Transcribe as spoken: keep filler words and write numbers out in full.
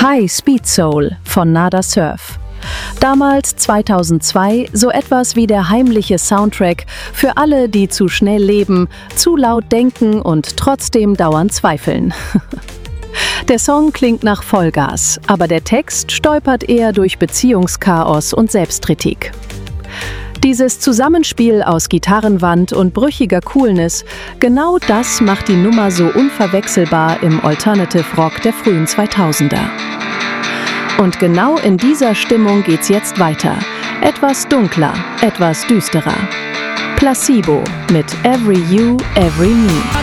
High Speed Soul von Nada Surf. Damals, zweitausendzwei, so etwas wie der heimliche Soundtrack für alle, die zu schnell leben, zu laut denken und trotzdem dauernd zweifeln. Der Song klingt nach Vollgas, aber der Text stolpert eher durch Beziehungschaos und Selbstkritik. Dieses Zusammenspiel aus Gitarrenwand und brüchiger Coolness, genau das macht die Nummer so unverwechselbar im Alternative Rock der frühen zweitausender. Und genau in dieser Stimmung geht's jetzt weiter. Etwas dunkler, etwas düsterer. Placebo mit Every You, Every Me.